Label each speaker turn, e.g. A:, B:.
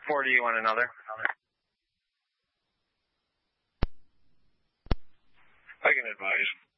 A: more do you want another? I can advise.